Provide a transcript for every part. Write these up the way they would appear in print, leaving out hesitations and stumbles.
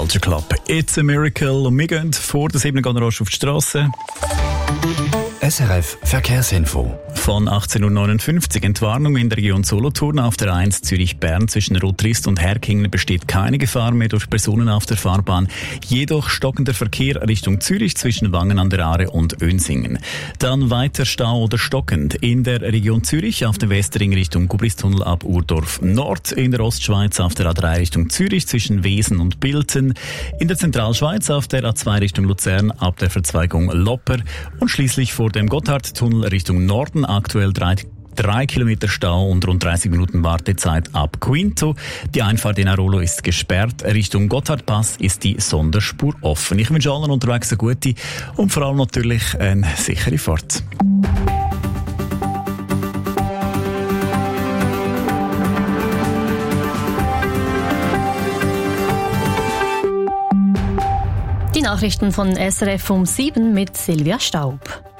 Culture Club. It's a Miracle. Und wir gehen vor der 7. auf die Strasse. SRF Verkehrsinfo. Von 18.59 Uhr Entwarnung in der Region Solothurn auf der 1 Zürich-Bern zwischen Rotrist und Herkingen besteht keine Gefahr mehr durch Personen auf der Fahrbahn. Jedoch stockender Verkehr Richtung Zürich zwischen Wangen an der Aare und Önsingen. Dann weiter Stau oder stockend in der Region Zürich auf dem Westring Richtung Gubristunnel ab Urdorf Nord, in der Ostschweiz auf der A3 Richtung Zürich zwischen Wesen und Bilten, in der Zentralschweiz auf der A2 Richtung Luzern ab der Verzweigung Lopper und schließlich vor dem Gotthardtunnel Richtung Norden aktuell 3 Kilometer Stau und rund 30 Minuten Wartezeit ab Quinto. Die Einfahrt in Arolo ist gesperrt. Richtung Gotthardpass ist die Sonderspur offen. Ich wünsche allen unterwegs eine gute und vor allem natürlich eine sichere Fahrt. Die Nachrichten von SRF um 7 mit Silvia Staub.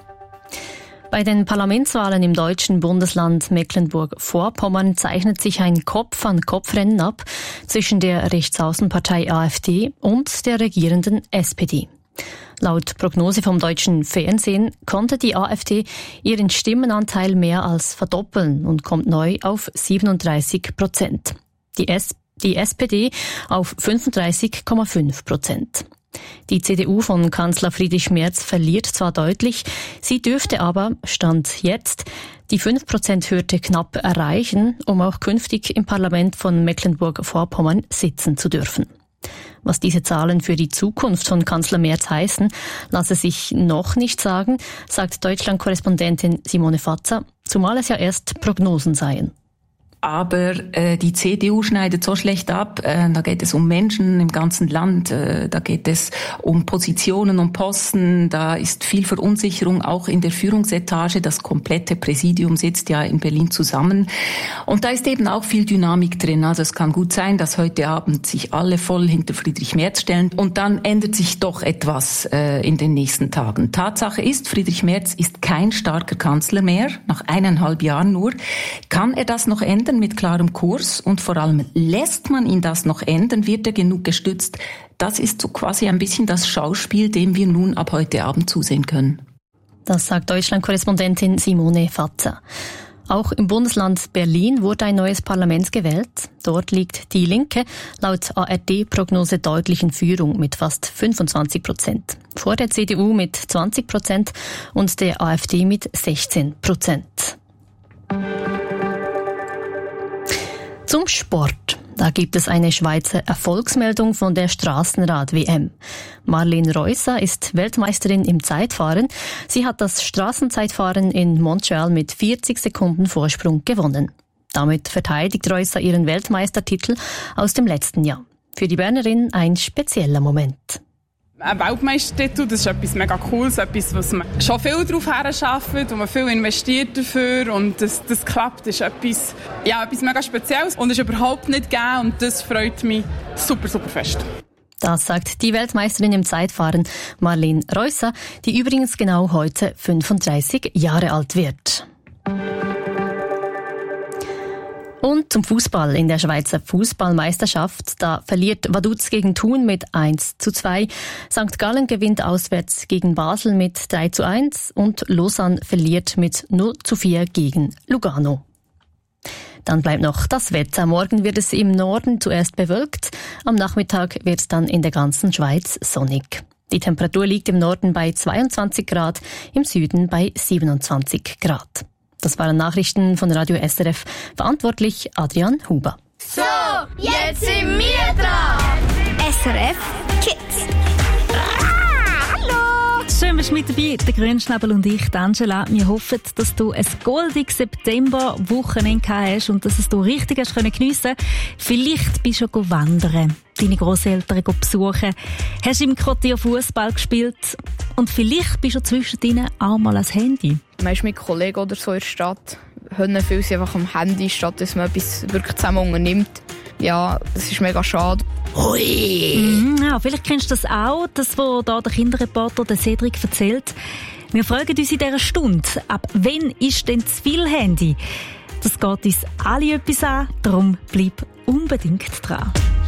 Bei den Parlamentswahlen im deutschen Bundesland Mecklenburg-Vorpommern zeichnet sich ein Kopf-an-Kopf-Rennen ab zwischen der Rechtsaußenpartei AfD und der regierenden SPD. Laut Prognose vom deutschen Fernsehen konnte die AfD ihren Stimmenanteil mehr als verdoppeln und kommt neu auf 37%. Die SPD auf 35,5%. Die CDU von Kanzler Friedrich Merz verliert zwar deutlich, sie dürfte aber, Stand jetzt, die 5%-Hürde knapp erreichen, um auch künftig im Parlament von Mecklenburg-Vorpommern sitzen zu dürfen. Was diese Zahlen für die Zukunft von Kanzler Merz heißen, lasse sich noch nicht sagen, sagt Deutschland-Korrespondentin Simone Fatzer, zumal es ja erst Prognosen seien. Aber die CDU schneidet so schlecht ab. Da geht es um Menschen im ganzen Land. Da geht es um Positionen und Posten. Da ist viel Verunsicherung auch in der Führungsetage. Das komplette Präsidium sitzt ja in Berlin zusammen. Und da ist eben auch viel Dynamik drin. Also es kann gut sein, dass heute Abend sich alle voll hinter Friedrich Merz stellen. Und dann ändert sich doch etwas in den nächsten Tagen. Tatsache ist, Friedrich Merz ist kein starker Kanzler mehr. Nach 1,5 Jahren nur. Kann er das noch ändern? Mit klarem Kurs und vor allem lässt man ihn das noch ändern, wird er genug gestützt. Das ist so quasi ein bisschen das Schauspiel, dem wir nun ab heute Abend zusehen können. Das sagt Deutschland-Korrespondentin Simone Fatzer. Auch im Bundesland Berlin wurde ein neues Parlament gewählt. Dort liegt die Linke laut ARD-Prognose deutlich in Führung mit fast 25%. Vor der CDU mit 20% und der AfD mit 16%. Zum Sport. Da gibt es eine Schweizer Erfolgsmeldung von der Strassenrad-WM. Marlene Reusser ist Weltmeisterin im Zeitfahren. Sie hat das Straßenzeitfahren in Montreal mit 40 Sekunden Vorsprung gewonnen. Damit verteidigt Reusser ihren Weltmeistertitel aus dem letzten Jahr. Für die Bernerin ein spezieller Moment. Ein Weltmeistertitel, das ist etwas mega Cooles, etwas, was man schon viel darauf herarbeitet, wo man viel investiert dafür und das klappt, ist etwas mega Spezielles und ist überhaupt nicht gegeben und das freut mich super, super fest. Das sagt die Weltmeisterin im Zeitfahren Marlene Reusser, die übrigens genau heute 35 Jahre alt wird. Und zum Fußball in der Schweizer Fußballmeisterschaft. Da verliert Vaduz gegen Thun mit 1:2. St. Gallen gewinnt auswärts gegen Basel mit 3:1 und Lausanne verliert mit 0:4 gegen Lugano. Dann bleibt noch das Wetter. Morgen wird es im Norden zuerst bewölkt. Am Nachmittag wird es dann in der ganzen Schweiz sonnig. Die Temperatur liegt im Norden bei 22 Grad, im Süden bei 27 Grad. Das waren Nachrichten von Radio SRF. Verantwortlich Adrian Huber. So, jetzt sind wir dran. SRF Kids. Hallo. Schön, bist du mit dabei. Der Grünschnabel und ich, die Angela. Wir hoffen, dass du ein goldiges September-Wochenende hast und dass es du richtig hast geniessen können. Vielleicht bist du schon wandern, deine Grosseltern besuchen, hast im Quartier Fußball gespielt und vielleicht bist du zwischendrin auch mal ans Handy. Man ist mit Kollegen oder so in der Stadt, hören viele einfach am Handy, statt dass man etwas wirklich zusammen unternimmt. Ja, das ist mega schade. Hui! Ja, vielleicht kennst du das auch, das, was da der Kinderreporter der Cedric erzählt. Wir fragen uns in dieser Stunde, ab wann ist denn zu viel Handy? Das geht uns alle etwas an, darum bleib unbedingt dran.